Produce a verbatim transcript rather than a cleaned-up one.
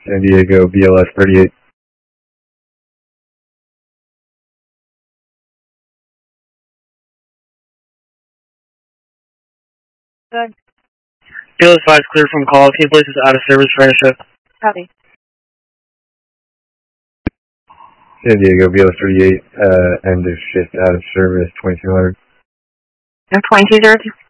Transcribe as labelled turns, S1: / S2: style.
S1: San Diego, B L S thirty-eight.
S2: Good.
S3: B L S five is clear from call. Can you place this out of service for any shift?
S2: Copy.
S1: San Diego, B L S thirty-eight, uh, end of shift out of service, twenty-two hundred.
S2: twenty-two zero two.